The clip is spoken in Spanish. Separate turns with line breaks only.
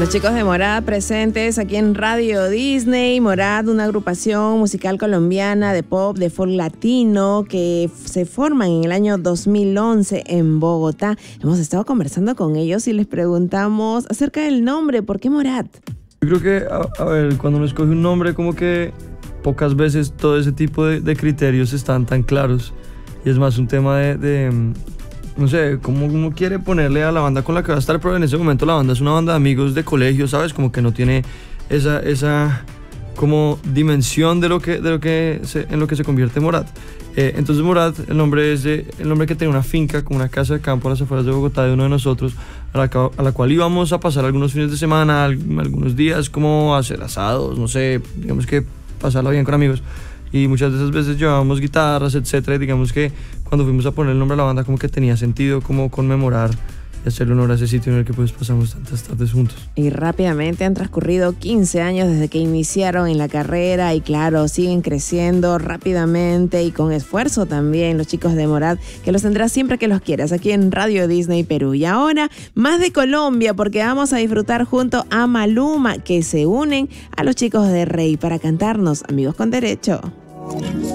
Los chicos de Morad presentes aquí en Radio Disney. Morad, una agrupación musical colombiana de pop, de folk latino, que se forman en el año 2011 en Bogotá. Hemos estado conversando con ellos y les preguntamos acerca del nombre. ¿Por qué Morad?
Yo creo que, a ver, cuando uno escoge un nombre, como que pocas veces todo ese tipo de criterios están tan claros. Y es más un tema no sé, cómo uno quiere ponerle a la banda con la que va a estar, pero en ese momento la banda es una banda de amigos de colegio, ¿sabes? Como que no tiene esa como dimensión en lo que se convierte Morad. Entonces Morad, el nombre que tenía una finca con una casa de campo a las afueras de Bogotá de uno de nosotros, a la cual íbamos a pasar algunos fines de semana, algunos días, como a hacer asados, no sé, digamos que pasarla bien con amigos. Y muchas de esas veces llevábamos guitarras, etcétera, y digamos que cuando fuimos a poner el nombre a la banda como que tenía sentido como conmemorar y hacerle honor a ese sitio en el que pues pasamos tantas tardes juntos.
Y rápidamente han transcurrido 15 años desde que iniciaron en la carrera y claro, siguen creciendo rápidamente y con esfuerzo también los chicos de Morad, que los tendrás siempre que los quieras aquí en Radio Disney Perú. Y ahora más de Colombia, porque vamos a disfrutar junto a Maluma, que se unen a los chicos de Rey para cantarnos Amigos con Derecho.